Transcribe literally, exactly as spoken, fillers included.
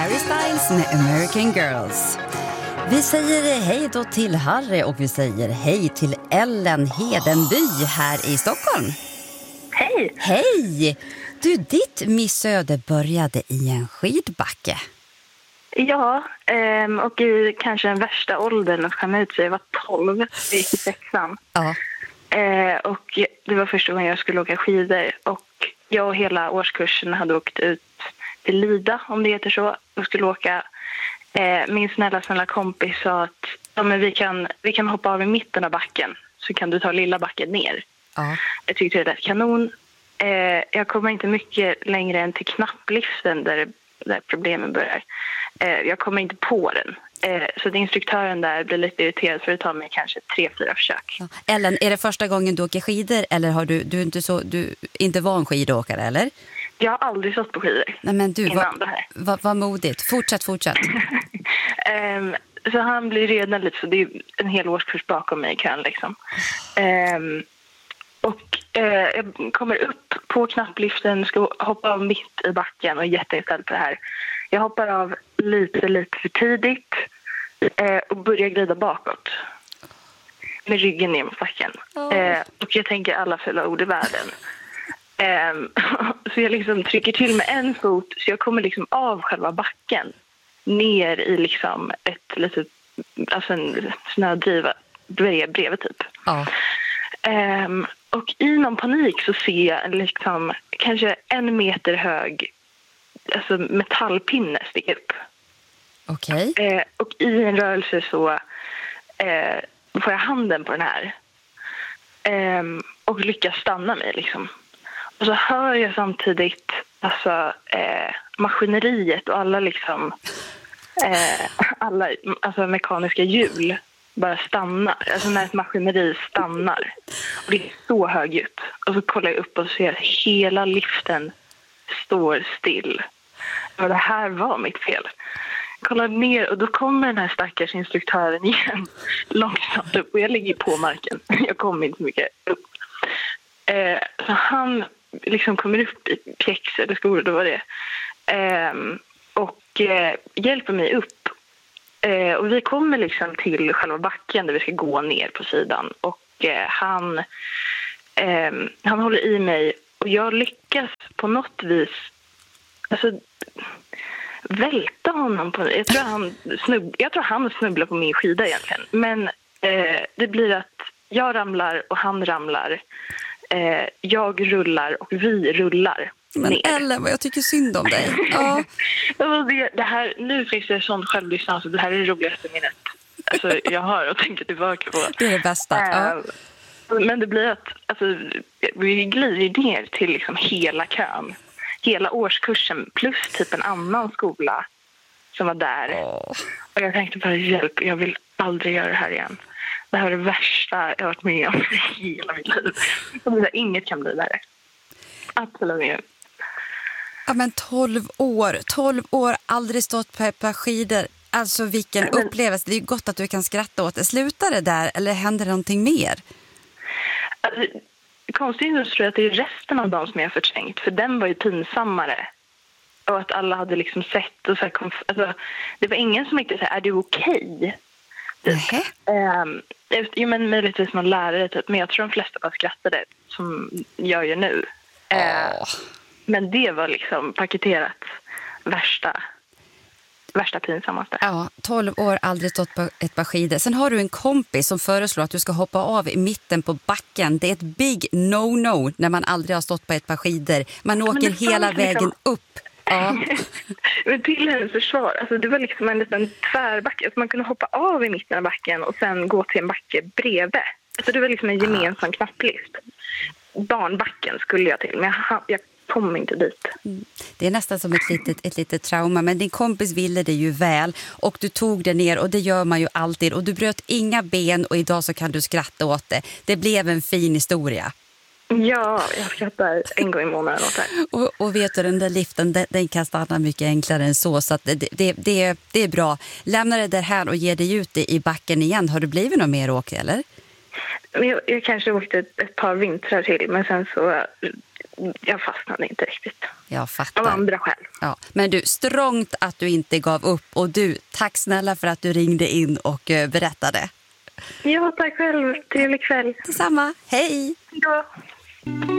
Harry Styles med American Girls. Vi säger hej då till Harry och vi säger hej till Ellen Hedenby här i Stockholm. Hej! Hej! Du, ditt missöde började i en skidbacke. Ja, ehm, och i kanske den värsta åldern att skämma ut sig. Jag var tolv, jag gick i sexan. Ja. Eh, och det var första gången jag skulle åka skidor. Och jag och hela årskursen hade åkt ut till Lida, om det heter så, och skulle åka. Eh, min snälla, snälla kompis sa att ja, men vi, kan, vi kan hoppa av i mitten av backen, så kan du ta lilla backen ner. Ja. Jag tyckte det lät kanon. Eh, jag kommer inte mycket längre än till knappliften där, där problemen börjar. Eh, jag kommer inte på den. Eh, så att instruktören där blir lite irriterad för att ta mig kanske tre, fyra försök. Ja. Ellen, är det första gången du åker skidor eller har du, du, är inte så, du inte var en skidåkare, eller? Jag har aldrig stått på skidor. Nej, men du, innan vad det här. va, va modigt. Fortsätt, fortsätt. um, så han blir redan lite, så det är en hel årskurs bakom mig i kön liksom. Um, och uh, jag kommer upp på knappliften, ska hoppa av mitt i backen och är jätteinställd på det här. Jag hoppar av lite, lite för tidigt uh, och börjar glida bakåt. Med ryggen ner mot backen. Oh. Uh, och jag tänker alla fulla ord i världen. Um, så jag liksom trycker till med en fot, så jag kommer liksom av själva backen ner i liksom ett litet, alltså en snödriva bredvid typ. Ja. Um, och i någon panik så ser jag en liksom kanske en meter hög, alltså metallpinne sticka upp. Okej. Okay. Uh, och i en rörelse så uh, får jag handen på den här um, och lyckas stanna mig liksom. Och så hör jag samtidigt alltså, eh, maskineriet och alla liksom eh, alla alltså, mekaniska hjul bara stannar. Alltså när ett maskineri stannar. Och det är så högljutt. Och så kollar jag upp och ser att hela liften står still. Och det här var mitt fel. Jag kollar ner och då kommer den här stackars instruktören igen. Långsamt upp och jag ligger på marken. Jag kommer inte så mycket upp. Eh, så han liksom kommer upp i pjäx eller skor, då var det. Eh, och eh, hjälper mig upp. Eh, och vi kommer liksom till själva backen där vi ska gå ner på sidan. Och eh, han, eh, han håller i mig och jag lyckas på något vis alltså, välta honom. På, jag, tror han snubb, jag tror han snubblar på min skida egentligen. Men eh, det blir att jag ramlar och han ramlar. Eh, jag rullar och vi rullar men ner. Ellen, vad jag tycker synd om dig. Ja. det, det här, nu finns det sånt självdistans och det här är det roligaste minnet alltså, jag har och tänker tillbaka på. Det är det bästa. Eh, ja. Men det blir att alltså, vi glider ner till liksom hela kön. Hela årskursen plus typ en annan skola som var där. Oh. Och jag tänkte bara, hjälp, jag vill aldrig göra det här igen. Det här är det värsta jag har varit med om i hela mitt liv. Och det där, inget kan bli värre. Absolut inte. Ja, men tolv år. tolv år, aldrig stått på ett par skidor. Alltså vilken men, upplevelse. Det är ju gott att du kan skratta åt det. Slutar det där eller händer det någonting mer? Alltså, konstigt nog tror jag att det är resten av dem som jag har förträngt. För den var ju pinsammare. Och att alla hade liksom sett. Och så här, alltså, det var ingen som inte sa, är du okej? Okay? Typ. Um, jo, men möjligtvis någon lärare typ. Men jag tror de flesta bara skrattade som jag gör nu. Oh. Uh, men det var liksom paketerat värsta värsta pinsammaste. Ja, tolv år, aldrig stått på ett par skidor. Sen har du en kompis som föreslår att du ska hoppa av i mitten på backen. Det är ett big no-no när man aldrig har stått på ett par skidor. Man åker hela liksom vägen upp. Ja. Men till hennes försvar, alltså det var liksom en liten tvärbacke. Alltså man kunde hoppa av i mitten av backen och sen gå till en backe bredvid. Alltså det var liksom en gemensam ah. knapplift. Barnbacken skulle jag till, men jag, jag kom inte dit. Mm. Det är nästan som ett litet, ett litet trauma, men din kompis ville det ju väl och du tog det ner och det gör man ju alltid och du bröt inga ben och idag så kan du skratta åt det. Det blev en fin historia. Ja, jag skrattar en gång i månaden åt det. Och, och vet du, den där liften, den, den kan stanna mycket enklare än så, så att det, det, det, det är bra. Lämna det där här och ge dig ut i backen igen. Har du blivit någon mer åk, eller? Jag, jag kanske åkte ett, ett par vintrar till, men sen så jag fastnade inte riktigt. Jag fattar. Av andra skäl. Ja. Men du, strångt att du inte gav upp. Och du, tack snälla för att du ringde in och uh, berättade. Ja, tack själv. Trevlig kväll. Detsamma. Hej! Ja.